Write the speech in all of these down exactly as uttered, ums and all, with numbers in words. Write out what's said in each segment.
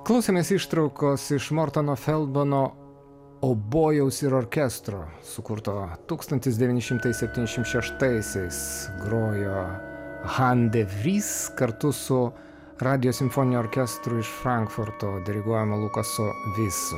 Klausėmės ištraukos iš Mortono Feldmano obojaus ir orkestro, sukurto tūkstantis devyni šimtai septyniasdešimt šeštaisiais, grojo Han de Vries kartu su Radio simfoninio orkestru iš Frankfurto, diriguojama Lukaso Viso.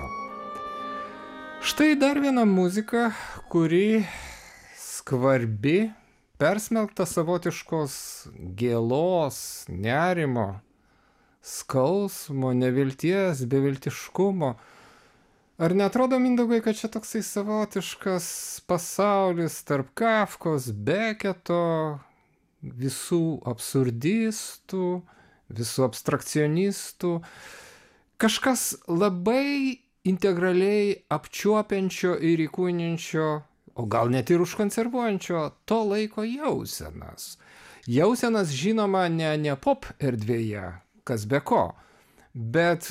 Štai dar viena muzika, kuri skvarbi, persmelkta savotiškos gėlos, nerimo, skausmo, nevilties, beviltiškumo. Ar neatrodo, Mindaugai, kad čia toksai savotiškas pasaulis tarp Kafkos, Beketo, visų absurdistų, visų abstrakcionistų, kažkas labai integraliai apčiuopiančio ir įkūninčio, o gal net ir užkonservuojančio to laiko jausenas. Jausenas, žinoma, ne, ne pop erdvėje, kas be ko, bet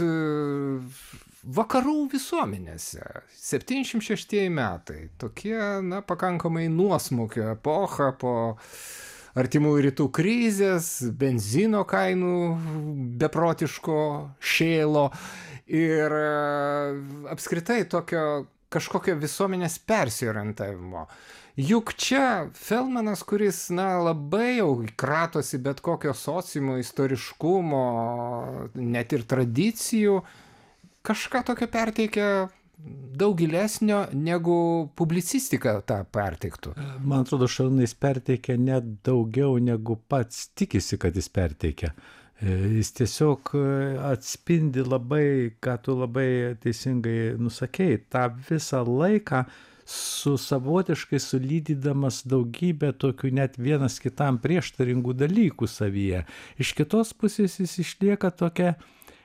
vakarų visuomenėse. septyniasdešimt šeštieji metai, tokie, na, pakankamai nuosmukio epocha po artimųjų rytų krizės, benzino kainų beprotiško šėlo ir apskritai tokio kažkokio visuomenės persiorientavimo. Juk čia Feldmanas, kuris, na, labai jau kratosi bet kokio sociumo, istoriškumo, net ir tradicijų, kažką tokio perteikia daug gilesnio, negu publicistika tą perteiktų. Man atrodo, Šarūnai, jis perteikia net daugiau, negu pats tikisi, kad jis perteikia. Jis tiesiog atspindi labai, ką tu labai teisingai nusakei, tą visą laiką su savotiškai sulydydamas daugybę tokių net vienas kitam prieštaringų dalykų savyje. Iš kitos pusės jis išlieka tokia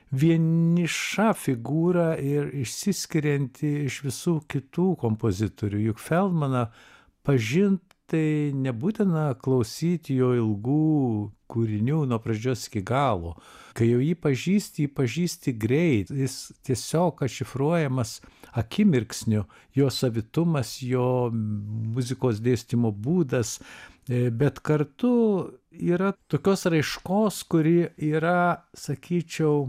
vieniša figūra ir išsiskirianti iš visų kitų kompozitorių. Juk Feldmaną pažint tai nebūtina klausyti jo ilgų kūrinių nuo pradžios iki galo. Kai jau jį pažįsti, jį pažįsti greit, jis tiesiog atšifruojamas akimirksniu, jo savitumas, jo muzikos dėstymo būdas, bet kartu yra tokios raiškos, kuri yra, sakyčiau,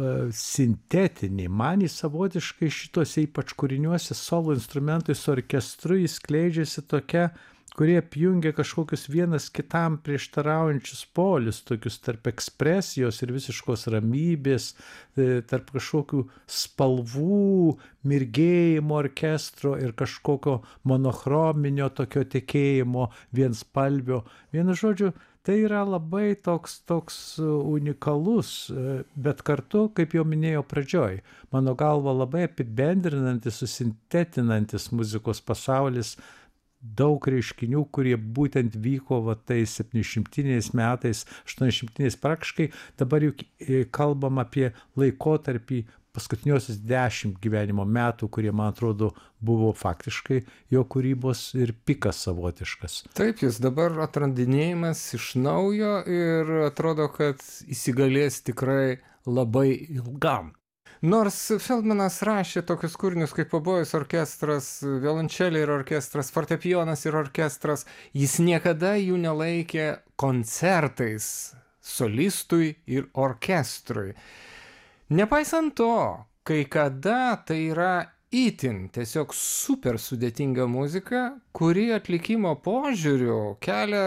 sintetinė. Man jis savotiškai šitose ypač kūriniuose solo instrumentai su orkestru jis skleidžiasi tokia, kurie apjungia kažkokius vienas kitam prieštaraujančius polius, tokius tarp ekspresijos ir visiškos ramybės, tarp kažkokių spalvų, mirgėjimo orkestro ir kažkokio monochrominio tokio tekėjimo, vienspalvio. Vienu žodžiu, tai yra labai toks, toks unikalus, bet kartu, kaip jau minėjau pradžioj, mano galva labai apibendrinantis, susintetinantis muzikos pasaulis, daug reiškinių, kurie būtent vyko va tais septyniasdešimtiniais metais, aštuoniasdešimtiniais praktiškai, dabar juk kalbam apie laikotarpį paskutiniosius dešimt gyvenimo metų, kurie, man atrodo, buvo faktiškai jo kūrybos ir pikas savotiškas. Taip, jis dabar atrandinėjimas iš naujo ir atrodo, kad įsigalės tikrai labai ilgam. Nors Feldmanas rašė tokius kūrinius kaip obojus orkestras, violončelė ir orkestras, fortepijonas ir orkestras, jis niekada jų nelaikė koncertais solistui ir orkestrui. Nepaisant to, kai kada tai yra itin tiesiog super sudėtinga muzika, kuri atlikimo požiūriu kelia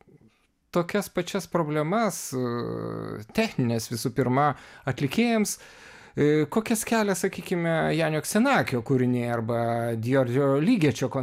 tokias pačias problemas, techninės visų pirma, atlikėjams, kokias kelia, sakykime, Janio Ksenakio kūriniai arba Giorgio Ligečio